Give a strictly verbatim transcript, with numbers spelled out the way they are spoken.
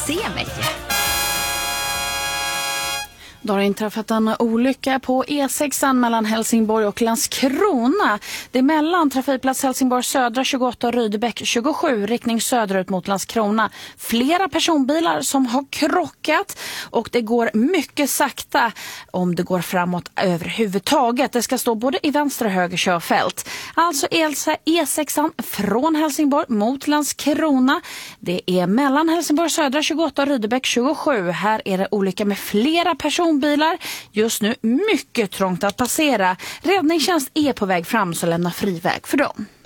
Se mig. Det har inträffat en olycka på E sex mellan Helsingborg och Landskrona. Det är mellan trafikplats Helsingborg södra tjugoåtta och Rydebäck tjugosju, riktning söderut mot Landskrona. Flera personbilar som har krockat och det går mycket sakta om det går framåt överhuvudtaget. Det ska stå både i vänster och höger körfält. Alltså E sex från Helsingborg mot Landskrona. Det är mellan Helsingborg södra tjugoåtta och Rydebäck tjugosju. Här är det olycka med flera personbilar. Bilar. Just nu mycket trångt att passera. Räddningstjänst är på väg fram, så lämna friväg för dem.